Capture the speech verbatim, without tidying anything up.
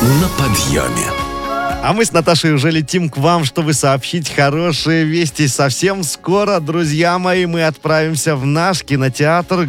на подъеме. А мы с Наташей уже летим к вам, чтобы сообщить хорошие вести. Совсем скоро, друзья мои, мы отправимся в наш кинотеатр